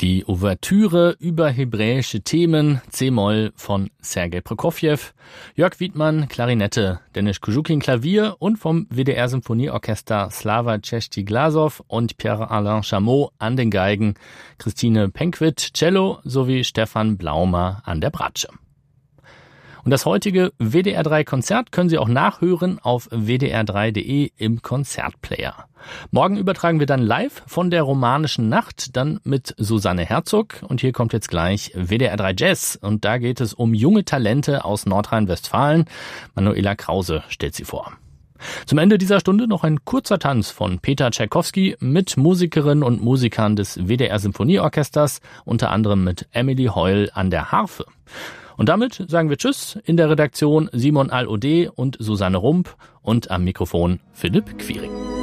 Die Ouvertüre über hebräische Themen, C-Moll von Sergei Prokofjew, Jörg Wiedmann, Klarinette, Denis Kujukin, Klavier und vom WDR-Symphonieorchester Slava Cześć-Glasow und Pierre-Alain Chameau an den Geigen, Christine Penkwit, Cello sowie Stefan Blaumer an der Bratsche. Und das heutige WDR3-Konzert können Sie auch nachhören auf wdr3.de im Konzertplayer. Morgen übertragen wir dann live von der Romanischen Nacht, dann mit Susanne Herzog. Und hier kommt jetzt gleich WDR3 Jazz. Und da geht es um junge Talente aus Nordrhein-Westfalen. Manuela Krause stellt sie vor. Zum Ende dieser Stunde noch ein kurzer Tanz von Peter Tschaikowski mit Musikerinnen und Musikern des WDR-Symphonieorchesters, unter anderem mit Emily Heul an der Harfe. Und damit sagen wir Tschüss, in der Redaktion Simon Al-Odeh und Susanne Rump und am Mikrofon Philipp Quiring.